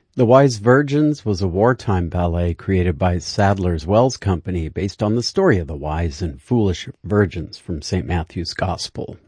The Wise Virgins was a wartime ballet created by Sadler's Wells Company based on the story of the wise and foolish virgins from St. Matthew's Gospel.